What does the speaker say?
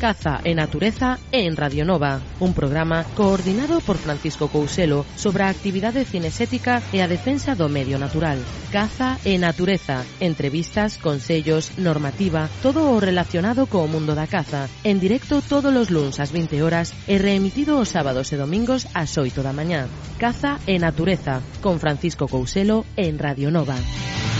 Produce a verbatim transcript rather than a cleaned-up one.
Caza e Natureza en Radio Nova, un programa coordinado por Francisco Couselo sobre a actividade cinesética e a defensa do medio natural. Caza e Natureza, entrevistas, consellos, normativa, todo o relacionado co mundo da caza, en directo todos os luns ás vinte horas e reemitido os sábados e domingos ás oito da mañá. Caza e Natureza, con Francisco Couselo en Radio Nova.